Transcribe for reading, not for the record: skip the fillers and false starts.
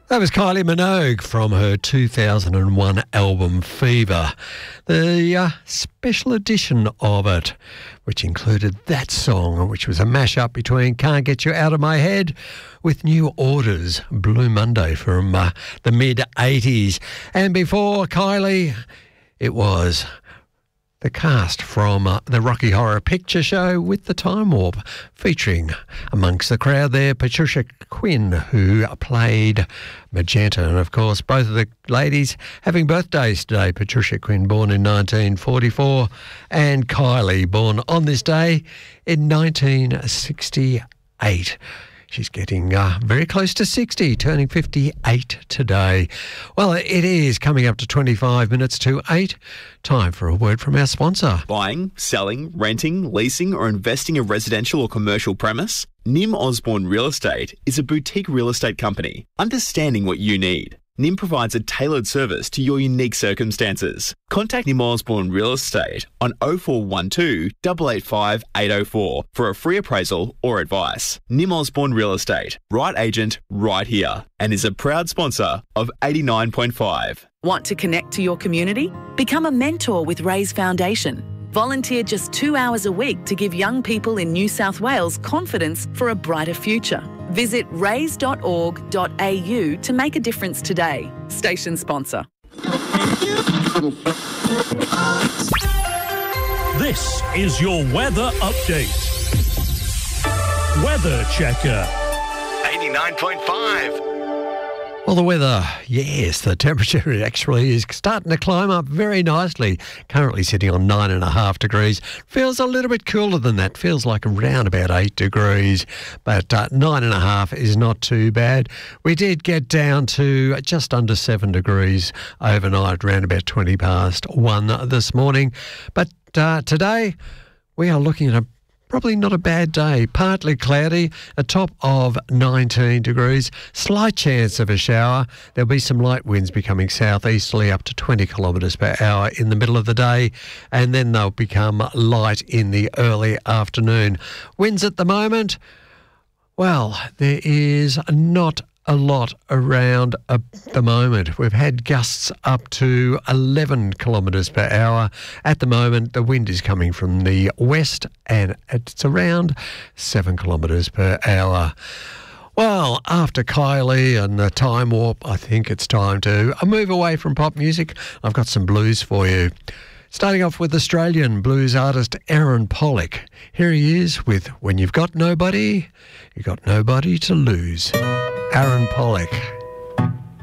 That was Kylie Minogue from her 2001 album Fever, the special edition of it, which included that song, which was a mashup between Can't Get You Out of My Head with New Order's Blue Monday from the mid-80s. And before Kylie, it was the cast from the Rocky Horror Picture Show with the Time Warp, featuring amongst the crowd there Patricia Quinn, who played Magenta. And of course, both of the ladies having birthdays today. Patricia Quinn, born in 1944, and Kylie, born on this day in 1968. She's getting very close to 60, turning 58 today. Well, it is coming up to 25 minutes to 8. Time for a word from our sponsor. Buying, selling, renting, leasing or investing a residential or commercial premise? Nim Osborne Real Estate is a boutique real estate company, understanding what you need. Nim provides a tailored service to your unique circumstances. Contact Nim Osborne Real Estate on 0412 885 804 for a free appraisal or advice. Nim Osborne Real Estate, right agent, right here, and is a proud sponsor of 89.5. Want to connect to your community? Become a mentor with Raise Foundation. Volunteer just 2 hours a week to give young people in New South Wales confidence for a brighter future. Visit raise.org.au to make a difference today. Station sponsor. This is your weather update. Weather Checker. 89.5. Well, the weather, yes, the temperature actually is starting to climb up very nicely. Currently sitting on 9.5 degrees. Feels a little bit cooler than that. Feels like around about 8 degrees. But 9.5 is not too bad. We did get down to just under 7 degrees overnight, around about 20 past 1 this morning. But today we are looking at probably not a bad day. Partly cloudy, a top of 19 degrees. Slight chance of a shower. There'll be some light winds becoming southeasterly up to 20 kilometres per hour in the middle of the day, and then they'll become light in the early afternoon. Winds at the moment, well, there is not a lot around at the moment. We've had gusts up to 11 kilometres per hour. At the moment, the wind is coming from the west and it's around 7 kilometres per hour. Well, after Kylie and the Time Warp, I think it's time to move away from pop music. I've got some blues for you. Starting off with Australian blues artist Aaron Pollock. Here he is with When You've Got Nobody, You've Got Nobody to Lose. Aaron Pollock.